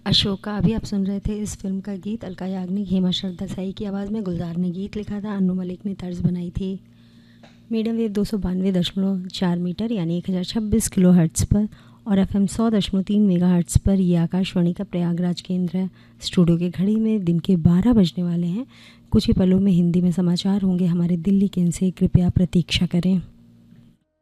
अशोका। अभी आप सुन रहे थे इस फिल्म का गीत अलका याग्निक, हेमा सरदेसाई की आवाज़ में। गुलजार ने गीत लिखा था, अन्नू मलिक ने तर्ज बनाई थी। मीडियम वेव 292.4 मीटर यानी 1026 किलो हर्ट्ज़ पर और FM 100.3 मेगा हर्ट्ज़ पर ये आकाशवाणी का प्रयागराज केंद्र है। स्टूडियो की घड़ी में दिन के 12 बजने वाले हैं। कुछ ही पलों में हिंदी में समाचार होंगे हमारे दिल्ली केंद्र से, कृपया प्रतीक्षा करें।